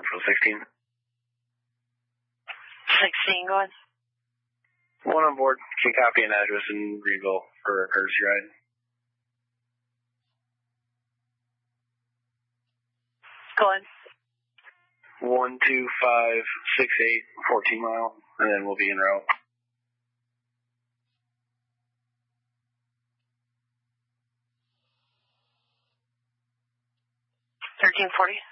Central 16. 16 going. One on board. Can copy an address in Greenville for a courtesy ride. Going. 12568, 14 mile, and then we'll be en route. $13.40.